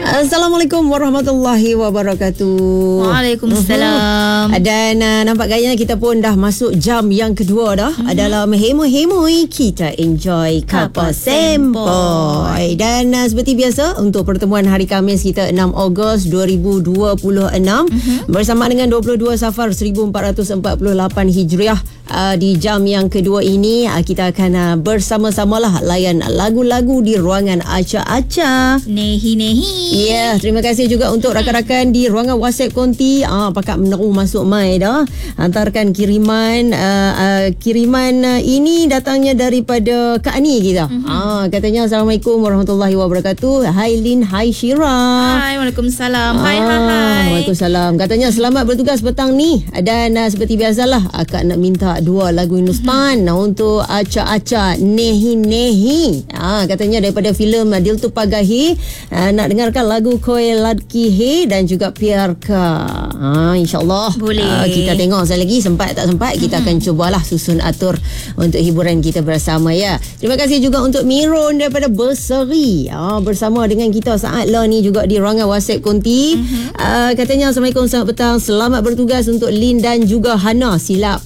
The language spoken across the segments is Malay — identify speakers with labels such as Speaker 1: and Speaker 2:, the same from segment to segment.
Speaker 1: Assalamualaikum warahmatullahi wabarakatuh.
Speaker 2: Waalaikumsalam.
Speaker 1: Dan nampak gayanya kita pun dah masuk jam yang kedua dah. Dalam hemoi-hemoi kita enjoy Kapal Sempoi. Dan seperti biasa untuk pertemuan hari Khamis kita 6 Ogos 2026 bersama dengan 22 Safar 1448 Hijriah. Di jam yang kedua ini kita akan bersama-samalah layan lagu-lagu di ruangan Acah-Acah.
Speaker 2: Nehi-nehi.
Speaker 1: Ya, terima kasih juga untuk rakan-rakan di ruangan WhatsApp konti. Pakat meneru masuk mai dah. Hantarkan kiriman. Kiriman ini datangnya daripada Kak Ani kita. Katanya Assalamualaikum warahmatullahi wabarakatuh. Hai Lin, hai Syira.
Speaker 2: Hai, Waalaikumsalam. Hai.
Speaker 1: Waalaikumsalam. Katanya selamat bertugas petang ni. Dan seperti biasalah Kak nak minta dua lagu Hindustan untuk Acah-Acah Nehi-nehi. Katanya daripada filem Dil Tu Pagahi. Nak dengarkan lagu Koi Ladki He dan juga Pyar Ka. InsyaAllah
Speaker 2: boleh.
Speaker 1: Kita tengok sekali lagi, sempat tak sempat kita akan cubalah susun atur untuk hiburan kita bersama ya. Terima kasih juga untuk Miron daripada Berseri bersama dengan kita saat lah ni juga di ruangan WhatsApp konti. Katanya Assalamualaikum, selamat petang, selamat bertugas untuk Lin dan juga Hana. Silap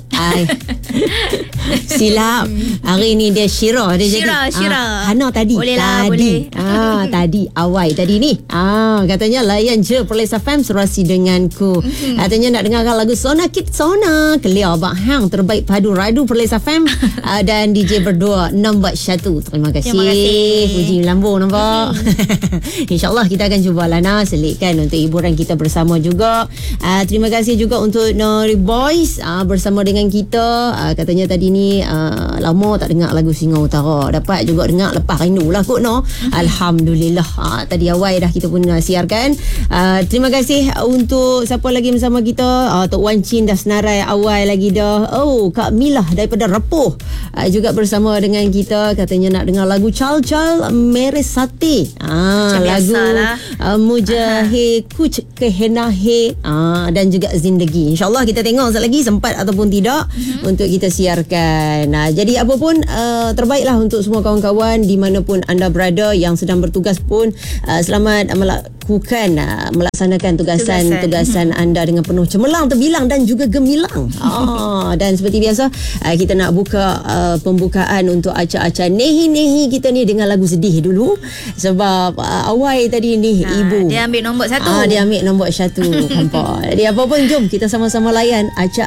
Speaker 1: silap. Hari ni dia Syira.
Speaker 2: Syira.
Speaker 1: Hana tadi.
Speaker 2: Boleh lah, boleh.
Speaker 1: Tadi awal tadi ni. Katanya layan je Perlis FM serasi denganku. Katanya nak dengarkan lagu Sona Kit Sona. Kelia Abang Hang terbaik padu radu Perlis FM. Dan DJ berdua nombor 1. Terima kasih. Puji lambung nampak. InsyaAllah kita akan cuba Lana selitkan untuk hiburan kita bersama juga. Terima kasih juga untuk Nori Boys bersama dengan kita. Katanya tadi ni lama tak dengar lagu Singa Utara. Dapat juga dengar lepas rindu lah kot no. Alhamdulillah. Tadi awal dah kita pun siarkan. Terima kasih untuk siapa lagi bersama kita. Tok Wan Chin dah senarai awal lagi dah. Kak Milah daripada Repuh juga bersama dengan kita. Katanya nak dengar lagu Chal-Chal Mere Sate. Lagu Mujahid Kuch Kehena He dan juga Zindagi. InsyaAllah kita tengok sekali lagi sempat ataupun tidak untuk kita siarkan. Jadi apa pun terbaiklah untuk semua kawan-kawan di mana pun anda berada yang sedang bertugas pun selamat melaksanakan tugasan anda dengan penuh cemerlang, terbilang dan juga gemilang. Dan seperti biasa kita nak buka pembukaan untuk Acah-Acah Nehi-nehi kita ni dengan lagu sedih dulu sebab awal tadi ni ibu
Speaker 2: dia ambil nombor 1.
Speaker 1: Dia ambil nombor 1. Hampa. Jadi apa pun jom kita sama-sama layan Acah